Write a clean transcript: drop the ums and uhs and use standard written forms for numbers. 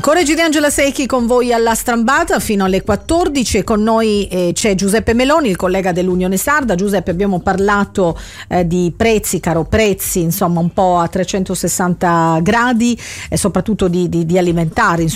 Ancora Angela Secchi con voi alla Strambata fino alle 14 e con noi c'è Giuseppe Meloni, il collega dell'Unione Sarda. Giuseppe, abbiamo parlato di prezzi, caro prezzi, insomma un po' a 360 gradi e soprattutto di alimentari,